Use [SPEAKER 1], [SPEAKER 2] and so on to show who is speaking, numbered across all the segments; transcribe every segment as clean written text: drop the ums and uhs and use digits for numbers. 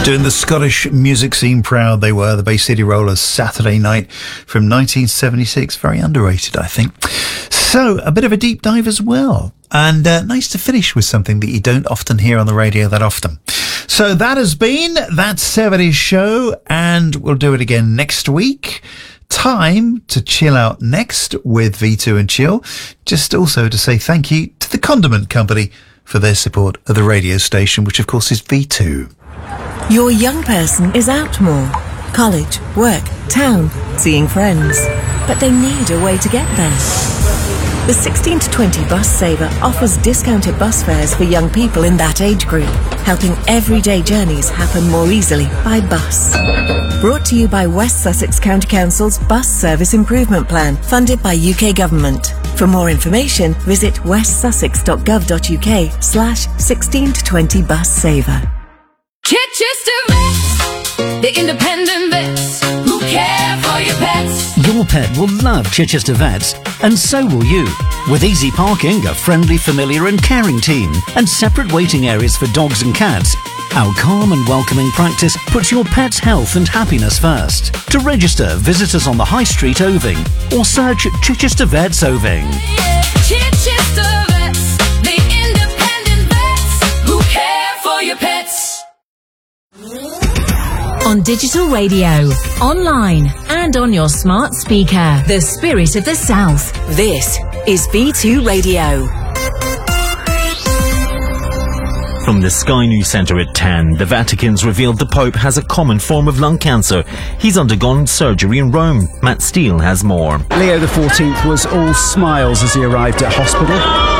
[SPEAKER 1] Doing the Scottish music scene proud, they were the Bay City Rollers, Saturday Night from 1976. Very underrated, I think. So, a bit of a deep dive as well. And nice to finish with something that you don't often hear on the radio that often. So that has been That 70s Show, and we'll do it again next week. Time to chill out next with V2 and Chill. Just also to say thank you to the Condiment Company for their support of the radio station, which of course is V2.
[SPEAKER 2] Your young person is out more. College, work, town, seeing friends. But they need a way to get there. The 16 to 20 Bus Saver offers discounted bus fares for young people in that age group, helping everyday journeys happen more easily by bus. Brought to you by West Sussex County Council's Bus Service Improvement Plan, funded by UK Government. For more information, visit westsussex.gov.uk/16 to 20 Bus Saver.
[SPEAKER 3] Chichester Vets, the independent vets who care for your pets.
[SPEAKER 4] Your pet will love Chichester Vets, and so will you. With easy parking, a friendly, familiar and caring team, and separate waiting areas for dogs and cats, our calm and welcoming practice puts your pet's health and happiness first. To register, visit us on the High Street, Oving, or search Chichester Vets Oving.
[SPEAKER 3] Yeah, Chichester Vets, the independent vets who care for your pets.
[SPEAKER 5] On digital radio, online, and on your smart speaker. The Spirit of the South.
[SPEAKER 2] This is V2 Radio.
[SPEAKER 6] From the Sky News Centre at 10, the Vatican's revealed the Pope has a common form of lung cancer. He's undergone surgery in Rome. Matt Steele has more.
[SPEAKER 7] Leo XIV was all smiles as he arrived at hospital.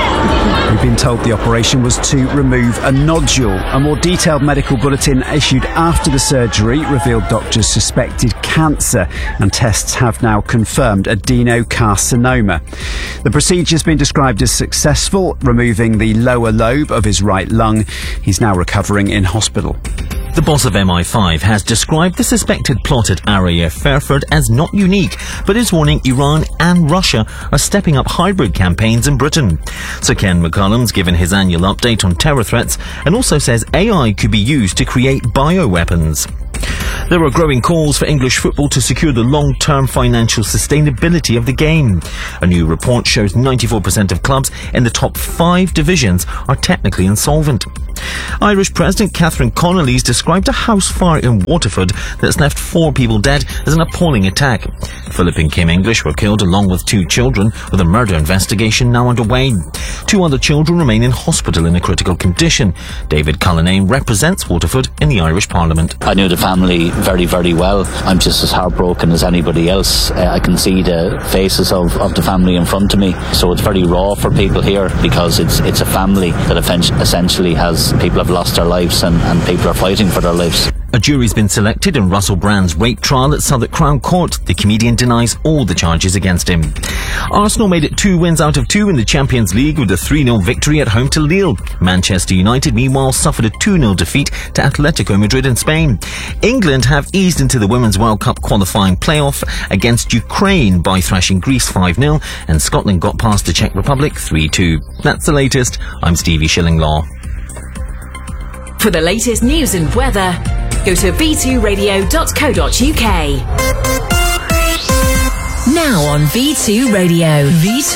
[SPEAKER 7] We've been told the operation was to remove a nodule. A more detailed medical bulletin issued after the surgery revealed doctors suspected cancer, and tests have now confirmed adenocarcinoma. The procedure has been described as successful, removing the lower lobe of his right lung. He's now recovering in hospital.
[SPEAKER 6] The boss of MI5 has described the suspected plot at RAF Fairford as not unique, but is warning Iran and Russia are stepping up hybrid campaigns in Britain. Sir Ken McCullum's given his annual update on terror threats and also says AI could be used to create bioweapons. There are growing calls for English football to secure the long-term financial sustainability of the game. A new report shows 94% of clubs in the top 5 divisions are technically insolvent. Irish President Catherine Connolly's described a house fire in Waterford that's left 4 people dead as an appalling attack. Philip and Kim English were killed along with 2 children, with a murder investigation now underway. 2 other children remain in hospital in a critical condition. David Cullinane represents Waterford in the Irish Parliament.
[SPEAKER 8] I knew the family very, very well. I'm just as heartbroken as anybody else. I can see the faces of the family in front of me. So it's very raw for people here because it's a family that essentially has people have lost their lives and people are fighting for their lives.
[SPEAKER 6] A jury's been selected in Russell Brand's rape trial at Southwark Crown Court. The comedian denies all the charges against him. Arsenal made it 2 wins out of 2 in the Champions League with a 3-0 victory at home to Lille. Manchester United, meanwhile, suffered a 2-0 defeat to Atletico Madrid in Spain. England have eased into the Women's World Cup qualifying playoff against Ukraine by thrashing Greece 5-0, and Scotland got past the Czech Republic 3-2. That's the latest. I'm Stevie Shillinglaw.
[SPEAKER 5] For the latest news and weather, go to v2radio.co.uk. Now on V2 Radio. V2